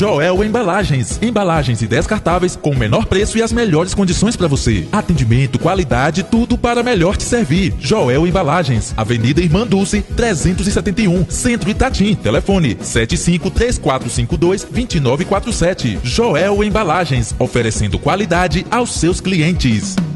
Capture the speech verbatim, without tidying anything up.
Joel Embalagens. Embalagens e descartáveis com o menor preço e as melhores condições para você. Atendimento, qualidade, tudo para melhor te servir. Joel Embalagens, Avenida Irmã Dulce, trezentos e setenta e um, Centro Itatim. Telefone sete cinco três quatro cinco dois, dois nove quatro sete. Joel Embalagens, oferecendo qualidade aos seus clientes.